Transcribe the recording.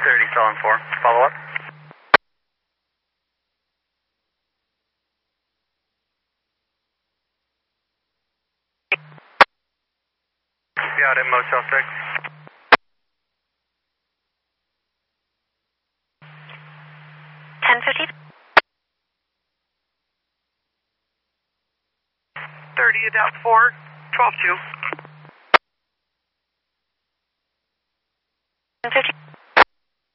30, Sullen 4. Follow up. Got it, Motel 6. 1050. 30, adapt 4, 12-2.